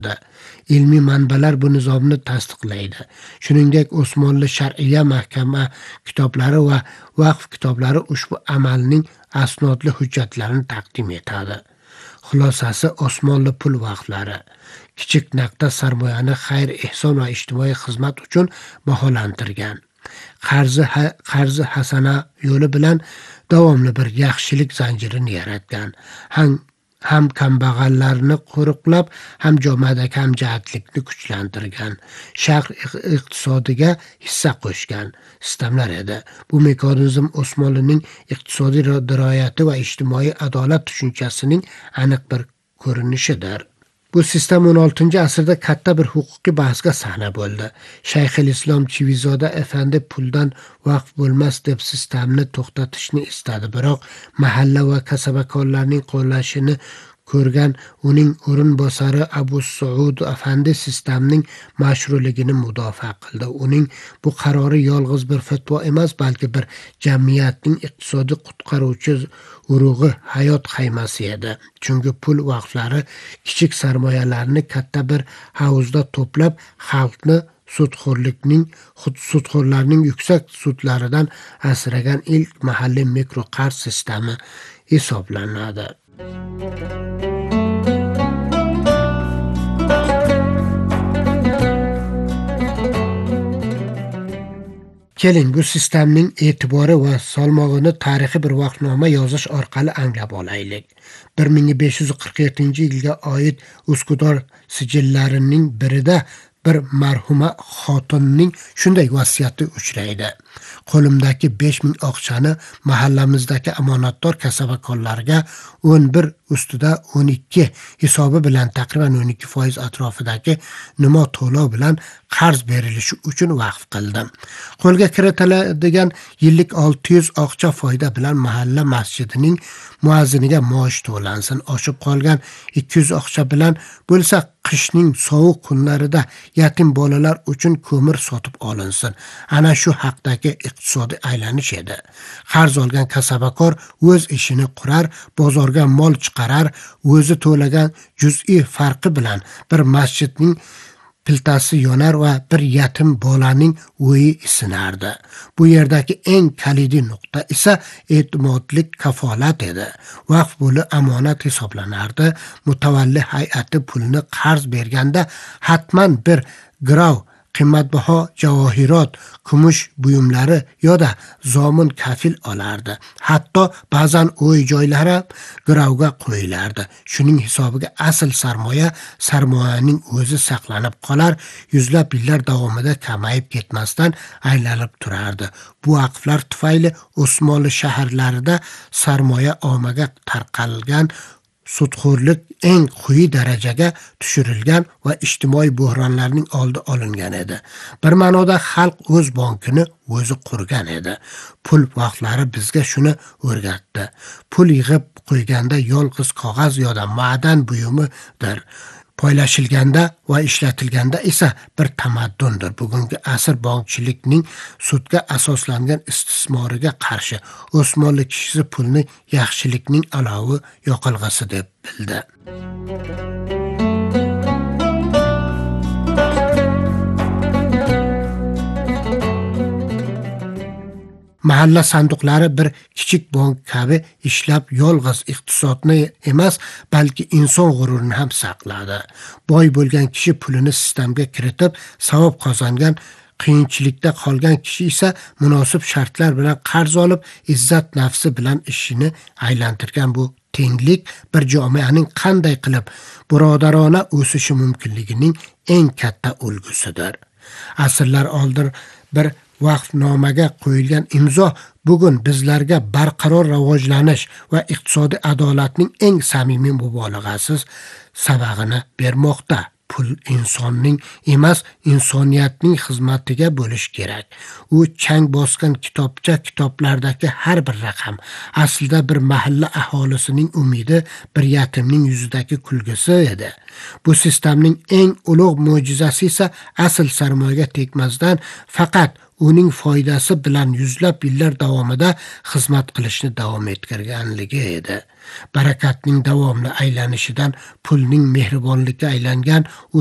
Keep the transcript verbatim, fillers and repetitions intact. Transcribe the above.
Ilmiy manbalar bu nizomni tasdiqlaydi. Shuningdek, Osmonli shar'iyya mahkama kitoblari va vaqf kitoblari ushbu amalning asnodli hujjatlarini taqdim etadi. Xulosasi, Osmonli pul vaqflari kichik naqda sarmoyani xayr, ehson va ijtimoiy xizmat uchun baholantirgan. Qarzi qarzi hasana yo'li bilan davomli bir yaxshilik zanjirini yaratgan. Ham ham kambag'allarni qo'riqlab, ham jamoadagi hamjihatlikni kuchlantirgan, shahar iqtisodiga hissa qo'shgan sistemlar edi. Bu mexanizm Osmonlining iqtisodiy diroyati va ijtimoiy adolat tushunchasining aniq bir ko'rinishidir. Bu sistem o'n oltinchi asrda katta bir huquqiy bahsga sahna bo'ldi. Shayxul Islom Chivizoda efendi puldan vaqf bo'lmas deb sistemni to'xtatishni istadi, biroq mahalla va kasabakorlarning qo'llashini ko'rgan uning o'rinbosari Abu Suud afandi sistemning mashruligini mudofaa qildi. Uning bu qarori yolg'iz bir fatvo emas, balki bir jamiyatning iqtisodiy qutqaruvchi urug'i, hayot qaymasi edi. Chunki pul vaqflari kichik sarmoyalarni katta bir havuzda to'plab, xalqni sudxo'rlikning sudxo'rlarning yuksak sudlaridan asragan ilk mahalliy mikroqarz sistemi hisoblanadi. Keling, bu sistemning e'tibori va salmog'ini tarixiy bir vaqtnoma yozish orqali anglab olaylik. bir ming besh yuz qirq yettinchi yilga oid Uskudor sijillarining birida bir marhuma xotinning shunday vasiyati uchraydi: qo'limdagi besh ming oqchani mahallamizdagi amonatdor kasabakorlarga o'n bir ustida o'n ikki hisobi bilan taqriban o'n ikki foiz atrofidagi nimo to'lov bilan qarz berilishi uchun vaqf qildim. Qo'lga kiritiladigan yillik olti yuz oqcha foyda bilan mahalla masjidining muazziniga maosh to'lansin. Oshib qolgan ikki yuz oqcha bilan bo'lsa qishning sovuq kunlarida yatim bolalar uchun ko'mir sotib olinsin. Ana shu haqdagi iqtisodiy aylanish edi. Qarz olgan kasabakor o'z ishini qurar, bozorga mol chiqarar, o'zi to'lagan juz'iy farqi bilan bir masjidning piltasi yonar va bir yatim bolaning o'yi isinardi. Bu yerdagi eng kalidi nuqta esa e'timodlik kafolat edi. Vaqf puli amonat hisoblanardi. Mutavalli hay'ati pulni qarz berganda hatman bir grav qimmatbaho javohirot, kumush buyumlari yoda zomin kafil olardi. Hatto ba'zan o'y joylari gravga qo'yilardi. Shuning hisobiga asl sarmoya sarmoyaning o'zi saqlanib qolar, yuzlab yillar davomida kamayib ketmasdan aylanib turardi. Bu vaqflar tufayli Osmonli shaharlarida sarmoya omaga tarqalgan, sudxo'rlik eng quyi darajaga tushirilgan va ijtimoiy bo'hronlarning oldi olingan edi. Bir ma'noda xalq o'z bankini o'zi qurgan edi. Pul vaqflari bizga shuni o'rgatdi. Pul yig'ib qo'yganda yolg'iz qog'oz yoda ma'dan buyumidir. Poylashilganda va ishlatilganda esa bir tamaddundir. Bugungi asr bankchilikning sudga asoslangan istismoriga qarshi Osmonli kishisi pulni yaxshilikning alovi yoqilg'isi deb bildi. Mahalla sanduqlari bir kichik bank kabi ishlab yolg'iz iqtisodni emas, balki inson g'ururini ham saqladi. Boy bo'lgan kishi pulini sistemga kiritib, savob qozongan, qiyinchilikda qolgan kishi esa munosib shartlar bilan qarz olib, izzat nafsi bilan ishini aylantirgan. Bu tenglik bir jamoaning qanday qilib birodarona o'sishi mumkinligining eng katta ulgusidir. Asrlar oldin bir vaqfnomaga qo'yilgan imzo bugun bizlarga barqaror rivojlanish va iqtisodiy adolatning eng samimiy mubolag'asiz sabag'ini bermoqda. Pul insonning emas, insoniyatning xizmatiga bo'lish kerak. U chang bosgan kitobcha kitoblardagi har bir raqam aslida bir mahalla aholisining umidi, bir yatimning yuzidagi kulgusi edi. Bu sistemning eng ulug' mo'jizasi esa asl sarmoyaga tegmasdan faqat uning foydasi bilan yuzlab yillar davomida xizmat qilishni davom ettirganligi edi. Barakatning davomli aylanishidan pulning mehribonlikka aylangan